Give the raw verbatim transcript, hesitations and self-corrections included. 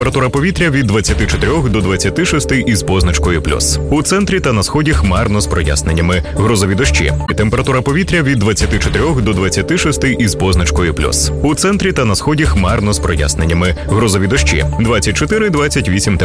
Температура повітря від двадцяти чотирьох до двадцяти шести із позначкою плюс. У центрі та на сході хмарно з проясненнями. Грозові дощі. Температура повітря від двадцяти чотирьох до двадцяти шести із позначкою плюс. У центрі та на сході хмарно з проясненнями. Грозові дощі. двадцять чотири - двадцять вісім